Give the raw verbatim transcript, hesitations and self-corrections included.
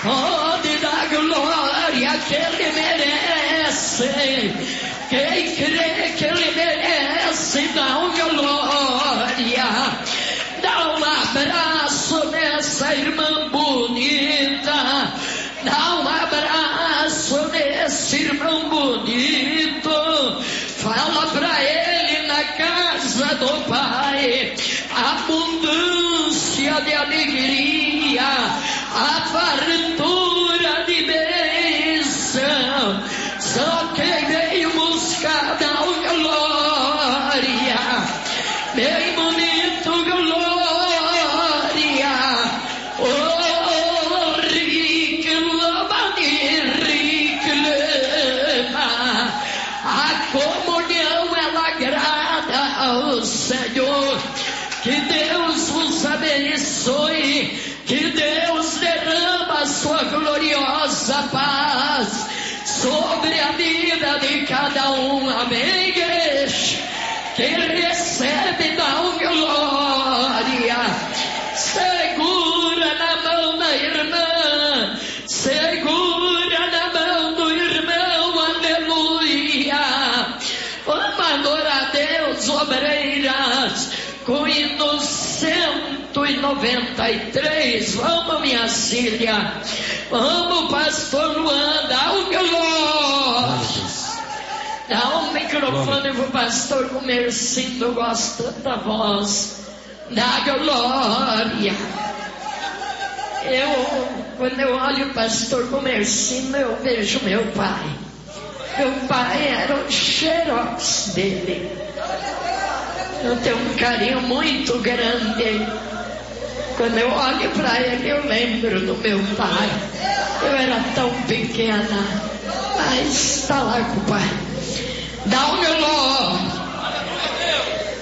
Pode dar glória que Ele merece. Quem crê que Ele merece, dá uma glória. Dá um abraço nessa irmã bonita. Dá um abraço nesse irmão bonito. Fala pra ele na casa do Pai. Abundância de alegria. A fartura de bênção. Só quem veio buscar dá uma glória. Bem bonito, glória. Oh, rique, lama-de rique, lama. A comunhão ela agrada ao Senhor. Que Deus vos abençoe. Que Deus derrama a sua gloriosa paz sobre a vida de cada um. Amém, igreja? Quem recebe dá uma glória. Segura na mão da irmã. Segura na mão do irmão. Aleluia. Vamos adorar a Deus, obreiras. Com hino cento e noventa e três. Vamos, minha filha. Vamos, pastor Luan. Dá um glória. Dá um microfone pro pastor Comercindo. Gosta da voz. Dá glória. Eu, quando eu olho o pastor Comercindo, eu vejo meu pai. Meu pai era o xerox dele. Eu tenho um carinho muito grande. Quando eu olho para ele, eu lembro do meu pai. Eu era tão pequena, mas está lá com o pai. Dá